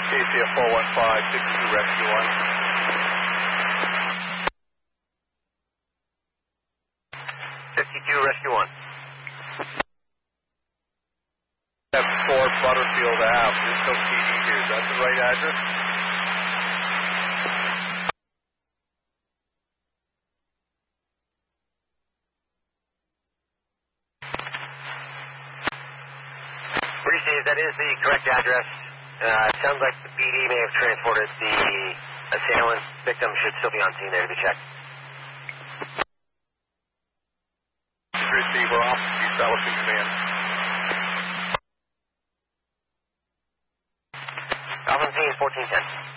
KCF 415, 62 Rescue 1. 52 Rescue 1. That's 4 Butterfield Ave. There's no PD here. Is that the right address? Appreciate that is the correct address. It sounds like the PD may have transported the assailant. Victim should still be on scene there to be checked. Receiver off. East Allison Command. Alpha scene is 1410.